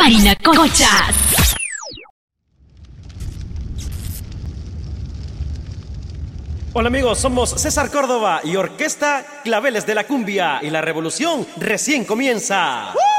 Marinacochas. Hola amigos, somos César Córdoba y Orquesta Claveles de la Cumbia y la revolución recién comienza.